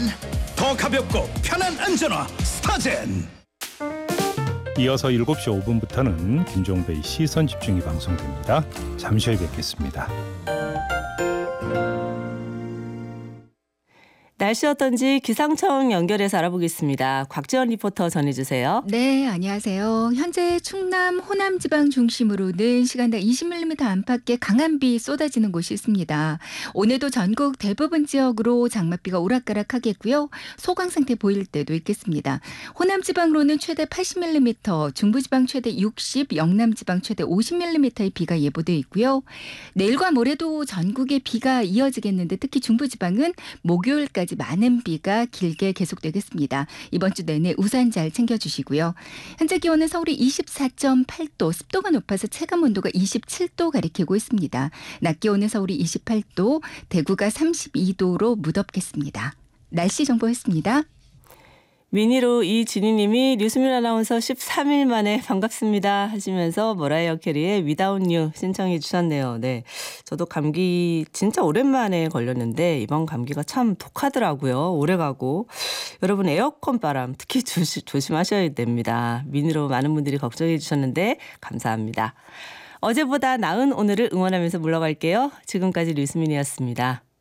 더 가볍고 편한 안전화 스타젠. 이어서 7시 5분부터는 김종배의 시선집중이 방송됩니다. 잠시 후에 뵙겠습니다. 날씨 어떤지 기상청 연결해서 알아보겠습니다. 곽지연 리포터 전해주세요. 네, 안녕하세요. 현재 충남, 호남 지방 중심으로는 시간당 20mm 안팎의 강한 비 쏟아지는 곳이 있습니다. 오늘도 전국 대부분 지역으로 장맛비가 오락가락하겠고요. 소강 상태 보일 때도 있겠습니다. 호남 지방으로는 최대 80mm, 중부 지방 최대 60, 영남 지방 최대 50mm의 비가 예보돼 있고요. 내일과 모레도 전국에 비가 이어지겠는데 특히 중부 지방은 목요일까지 많은 비가 길게 계속되겠습니다. 이번 주 내내 우산 잘 챙겨주시고요. 현재 기온은 서울이 24.8도, 습도가 높아서 체감 온도가 27도 가리키고 있습니다. 낮 기온은 서울이 28도, 대구가 32도로 무덥겠습니다. 날씨 정보였습니다. 미니로 이진희님이 류수민 아나운서 13일 만에 반갑습니다 하시면서 머라이어 캐리의 Without You 신청해 주셨네요. 네, 저도 감기 진짜 오랜만에 걸렸는데 이번 감기가 참 독하더라고요. 오래가고. 여러분 에어컨 바람 특히 조심하셔야 됩니다. 미니로 많은 분들이 걱정해 주셨는데 감사합니다. 어제보다 나은 오늘을 응원하면서 물러갈게요. 지금까지 류수민이었습니다.